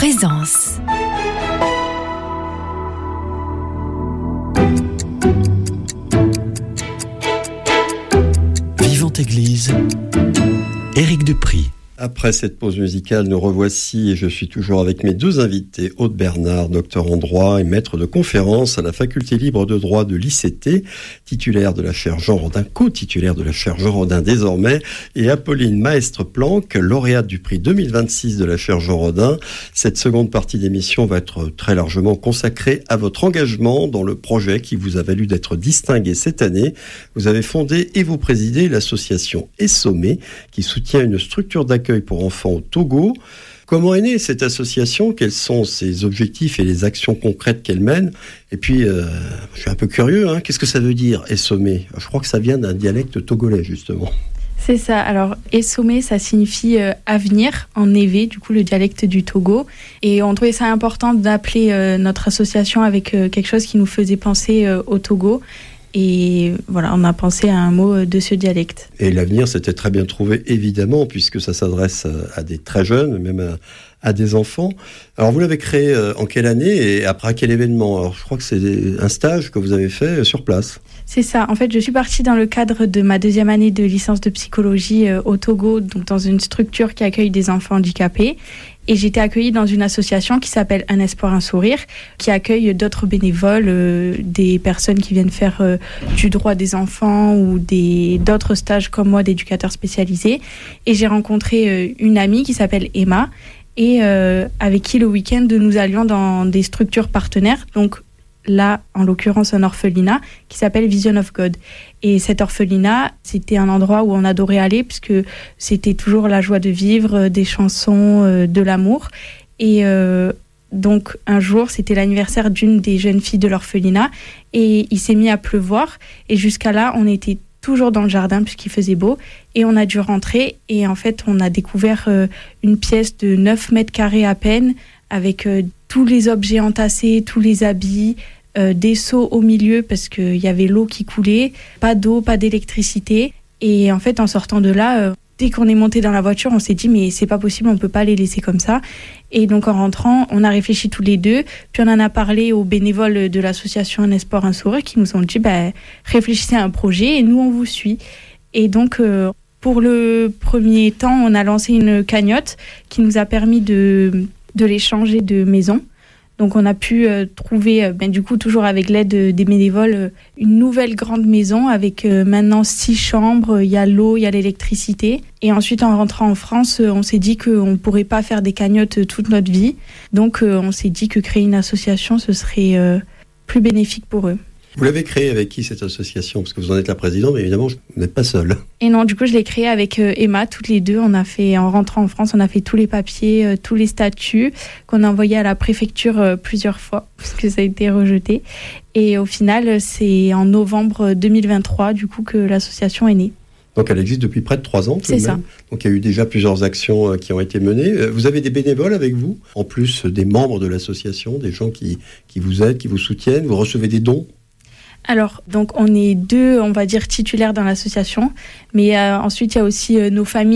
Présence. Vivante Église, Éric Dupry. Après cette pause musicale, nous revoici et je suis toujours avec mes deux invités, Aude Bernard, docteur en droit et maître de conférence à la faculté libre de droit de l'ICT, titulaire de la chaire Jean Rodin, co-titulaire de la chaire Jean Rodin désormais, et Apolline Maestre-Planck, lauréate du prix 2026 de la chaire Jean Rodin. Cette seconde partie d'émission va être très largement consacrée à votre engagement dans le projet qui vous a valu d'être distingué cette année. Vous avez fondé et vous présidez l'association Essomé, qui soutient une structure d'accueil pour enfants au Togo. Comment est née cette association ? Quels sont ses objectifs et les actions concrètes qu'elle mène ? Et puis, je suis un peu curieux, qu'est-ce que ça veut dire, Essomé ? Je crois que ça vient d'un dialecte togolais, justement. C'est ça. Alors, Essomé, ça signifie avenir en évé, du coup, le dialecte du Togo. Et on trouvait ça important d'appeler notre association avec quelque chose qui nous faisait penser au Togo. Et voilà, on a pensé à un mot de ce dialecte. Et l'avenir, c'était très bien trouvé, évidemment, puisque ça s'adresse à des très jeunes, même à des enfants. Alors, vous l'avez créé en quelle année et après quel événement ? Alors, je crois que c'est un stage que vous avez fait sur place. C'est ça. En fait, je suis partie dans le cadre de ma deuxième année de licence de psychologie au Togo, donc dans une structure qui accueille des enfants handicapés. Et j'ai été accueillie dans une association qui s'appelle Un Espoir, un Sourire, qui accueille d'autres bénévoles, des personnes qui viennent faire du droit des enfants ou d'autres stages comme moi d'éducateurs spécialisés. Et j'ai rencontré une amie qui s'appelle Emma et avec qui le week-end nous allions dans des structures partenaires. Donc là, en l'occurrence, un orphelinat qui s'appelle Vision of God. Et cet orphelinat, c'était un endroit où on adorait aller puisque c'était toujours la joie de vivre, des chansons, de l'amour. Et donc, un jour, c'était l'anniversaire d'une des jeunes filles de l'orphelinat et il s'est mis à pleuvoir. Et jusqu'à là, on était toujours dans le jardin puisqu'il faisait beau et on a dû rentrer. Et en fait, on a découvert une pièce de 9 mètres carrés à peine avec tous les objets entassés, tous les habits, des seaux au milieu parce qu'il y avait l'eau qui coulait, pas d'eau, pas d'électricité. Et en fait, en sortant de là, dès qu'on est monté dans la voiture, on s'est dit mais c'est pas possible, on peut pas les laisser comme ça. Et donc en rentrant, on a réfléchi tous les deux, puis on en a parlé aux bénévoles de l'association Un Espoir, un Sourire qui nous ont dit réfléchissez à un projet et nous on vous suit. Et donc pour le premier temps, on a lancé une cagnotte qui nous a permis de les changer de maison. Donc on a pu trouver, du coup toujours avec l'aide des bénévoles, une nouvelle grande maison avec maintenant 6 chambres, il y a l'eau, il y a l'électricité. Et ensuite en rentrant en France, on s'est dit qu'on ne pourrait pas faire des cagnottes toute notre vie. Donc on s'est dit que créer une association, ce serait plus bénéfique pour eux. Vous l'avez créée avec qui cette association ? Parce que vous en êtes la présidente, mais évidemment, vous n'êtes pas seule. Et non, du coup, je l'ai créée avec Emma, toutes les deux. En rentrant en France, on a fait tous les papiers, tous les statuts qu'on a envoyés à la préfecture plusieurs fois, parce que ça a été rejeté. Et au final, c'est en novembre 2023, du coup, que l'association est née. Donc elle existe depuis près de 3 ans. C'est ça. Donc il y a eu déjà plusieurs actions qui ont été menées. Vous avez des bénévoles avec vous, en plus des membres de l'association, des gens qui vous aident, qui vous soutiennent. Vous recevez des dons ? Alors, donc on est 2, on va dire, titulaires dans l'association, mais ensuite il y a aussi nos familles